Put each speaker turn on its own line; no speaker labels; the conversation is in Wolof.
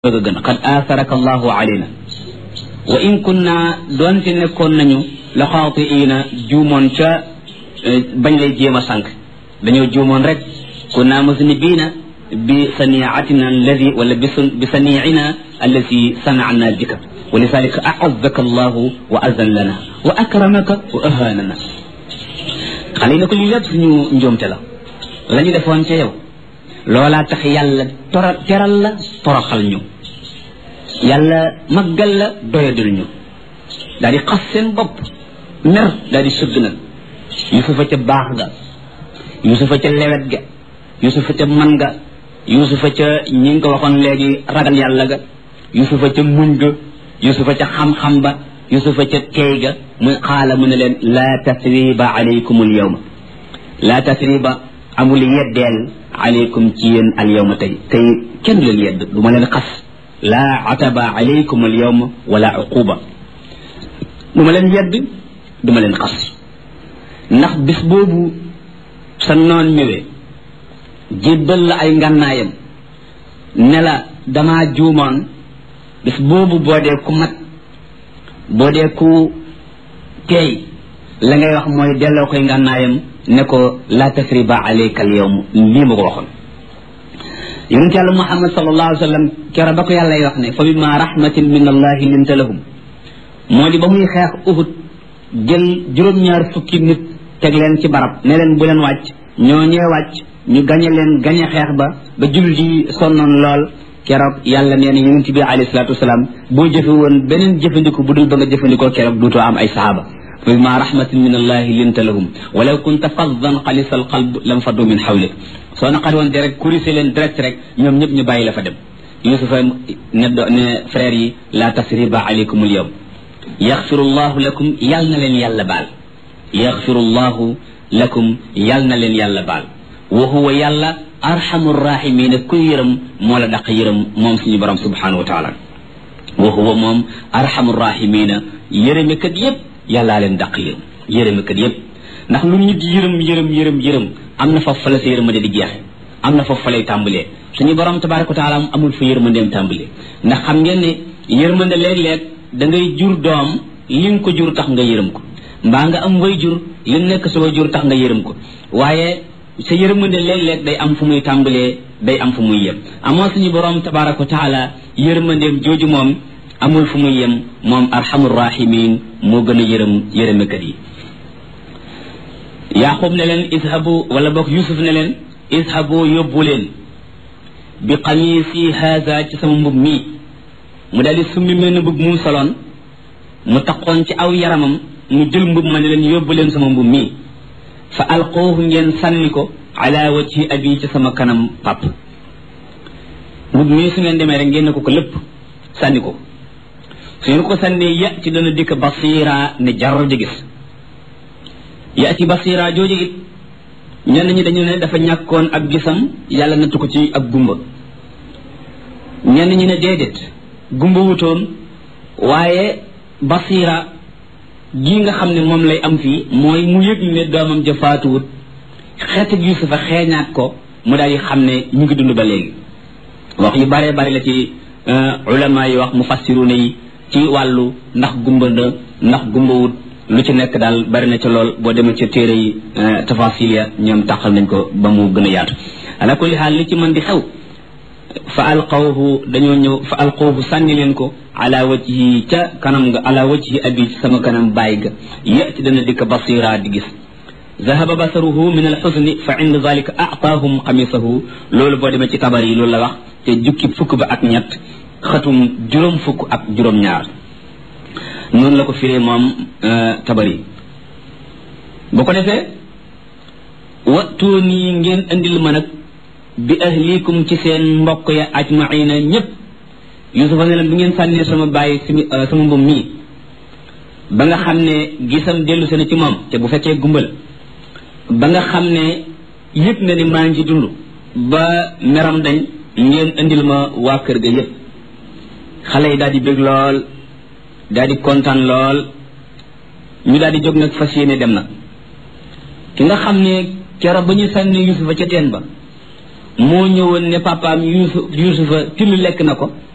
gën qad atharaka allahu alayna wa in kunna doonte nekkoon nañu la xaatiina juumoon ca bañ lay jéem a sànq dañoo juumoon rek kunna musnibiina bi saniatina alladi wala bi saniina allati sanana bika wa lidalika a'azzaka allahu wa azallana wa akramaka wa ahanana xale yi ne ko lii lépp suñu njuumte la ñu defoon ca yow loolaa tax yàlla teral la toroxal ñu yàlla màggal la doyadul ñu daal di xas seen bopp mer daal di sëgg nag yusufa ca baax ga yusufa ca lewet ga yusufa ca man ga yusufa ca ñi ngi ko waxoon léegi ragal yàlla ga yusufa ca muñ ga yusufa ca xam-xam ba yusufa ca teey ga muy xaala mu ne leen laa tasriba alaykumul yawma laa tasriba amul yeddeel aleykum ci yéen al yawma tey kenn leen yedd du ma leen xas laa ataba aleykum al yawma wala uquba du ma leen yedd du ma leen xas ndax bis boobu sa noon ñëwee jébbal la ay ngànnaayam ne la damaa juumoon bis boobu boo dee ku mat boo dee ku teey la ngay wax mooy delloo koy ngànnaayam ne ko la tasriba alayka al yawm lii ma ko waxoon yonent yàlla muhammad sallallahu alayhi wa sallam kero ba ko yàlla wax ne fa bima rahmatin min allahi linta lahum moo di ba muy xeex uhud jël juróom-ñaar fukki nit teg leen ci barab ne leen bu leen wàcc ñoo ñee wàcc ñu gañe leen gañe xeex ba jullit yi sonnoon lool keroog yàlla nee na yonent bi alayhi salaatu wasalaam boo jëfe woon beneen jëfandiku bu dul ba nga jëfandikoo keroog duutoo am ay sahaaba fa bima rahmatin min allahi linta lahum walaw kunta faddan xalisa al qalb lam faddu min xawlik soo naqari woon direct kurise leen direct rek ñoom ñëpp ñu bàyyi la fa dem yusufa ne frère yi la tasriba alaykum al yawm yaxfiru llahu lakum yal na leen yàlla baal yaxfiru llahu lakum yal na leen yàlla baal wa huwa yàlla arhamu rahimina kuy yërëm moo la daq yërëm moom suñu borom subhanahu wa taala wa huwa moom arhamu rahimina yërëmekat yëpp yàllaa leen daq yërëmekat yëpp ndax lu nit yërëm am na foofu fa la sa yërmande di jeexe am na foofu fa lay tàmbalee suñu borom tabaraka wa taala amul fa yërmandeem tàmbalee ndax xam ngeen ne yërmande léeg-léeg da ngay jur doom li nga ko jur tax nga yërëm ko mbaa nga am way jur li nekk sa way jur tax nga yërëm ko waaye sa yërmande léeg-léeg day am fu muy tàmbalee day am fu muy yem amoo suñu borom tabaraka wa taala yërmandeem jooju moom amul fu muy yem moom arhamur rahimin moo gën a yërëmekat yi yaqub ne leen ishabu wala boog yusuf ne leen ishabu yóbbu leen bi qamisi haza ci sama mbub mii mu daal di summi mel ne mbub mu soloon mu taqoon ci aw yaramam mu jël mbub ma ne leen yóbbu leen sama mbub mii fa alqoohu ngeen sànni ko ala wajhi abi ci sama kanam pap mbub mii su ngeen demee rek ngeen ne ko lépp sànni ko su ngeen ko sànnee ya ci dana dikk basira ne jar di gis yaati basira jooju it ñenn ñi dañu ne dafa ñàkkoon ab gisam yàlla nattu ko ci ab gumba ñenn ñi ne déedéet gumba wutoon waaye basira gi nga xam ne moom lay am fii mooy mu yëg ne doomam ja faatuwut xeet ak yusufa xeeñaat ko mu daal di xam ne ñu ngi dund ba léegi wax yu bare bari la ci ulama yi wax mufassiruna yi ci wàllu ndax gumba na ndax gumba wut lu ci nekk daal bari na ci lool boo demee ci téere yi tafasil ya ñoom tàqal nañ ko ba mu gën a yaatu ala kulli xaal li ci mën di xew fa alqawhu dañoo ñëw fa alqawhu sànni leen ko ala wajhi ca kanam nga ala wajhi abi ci sama kanam bàyyi ga yati dana dikk basira di gis zahaba basaruhu min alxusni fa inda zalika aataahum xamisahu loolu boo demee ci tabar yi loolu la wax te jukki fukk ba ak ñett xatum juróom fukk ak juróom ñaar noonu la ko firee moom tabari bu ko defee watuuni ngeen indil ma nag bi ahlikum ci seen mbokk ya ajmaina ñëpp yusufa ne leen bu ngeen sànnee sama bàyyi sama mbum mii ba nga xam ne gisam dellu seen ci moom te bu fekkee gumbal ba nga xam ne yëpp na ni maa ngi ci dund ba meram dañ ngeen indil ma waa kër ga yëpp xale yi daal di bég lool daal di kontaan lool ñu daal di jóg nag fas yéene dem nag ki nga xam ne keroog ba ñu sànni yusufa ca teen ba moo ñëwoon ne papaam yusufa till lekk na ko